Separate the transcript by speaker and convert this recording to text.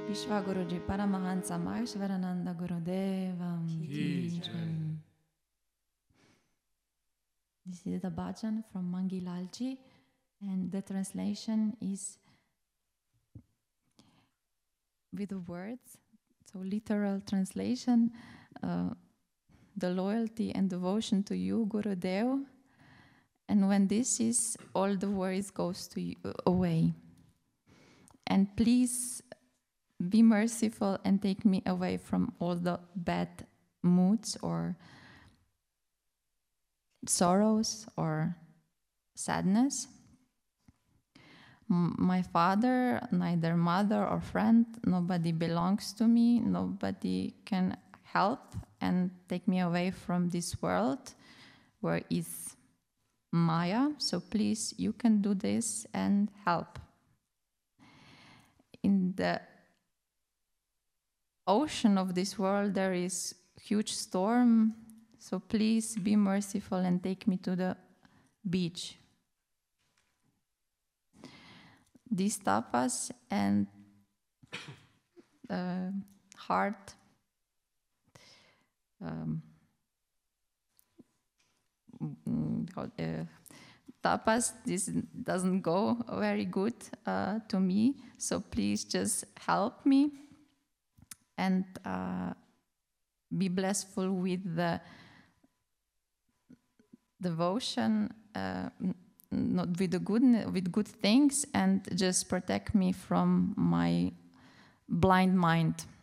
Speaker 1: Vishwaguruji Paramahansa Maheshwarananda Gurudeva Ki Jai. This is the bhajan from Mangilalji, and the translation is with the words. So literal translation, the loyalty and devotion to you, Gurudev, and when this is, all the worries goes to you, away. And please be merciful and take me away from all the bad moods or sorrows or sadness. My father, neither mother or friend, nobody belongs to me, nobody can help and take me away from this world where is Maya. So please, you can do this and help. In the ocean of this world, there is huge storm. So please be merciful and take me to the beach. These tapas and heart tapas, this doesn't go very good to me. So please just help me and be blessful with the devotion, not with the with good things, and just protect me from my blind mind.